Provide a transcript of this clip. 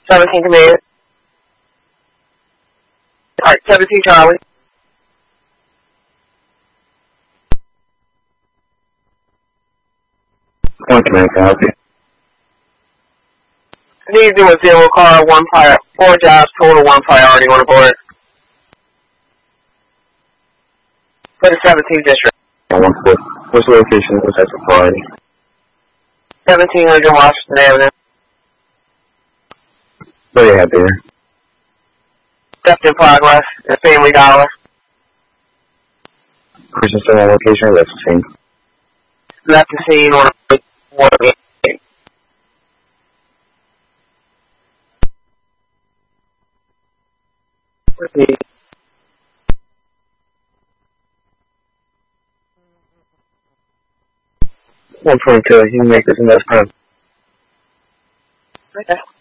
17 Command. Alright, 17 Charlie. Point Command, can I help you? Need to do a 0 car, 1 fire, 4 jobs, total 1 priority on the board. For the 17th district. 1-4. What's the location? What's that for priority? 1700 Washington Avenue. What do you have there? Theft in progress. And Family Dollar. Person still on location or left the scene? Left the scene on a water gate. 122. You can make this in less time. Okay.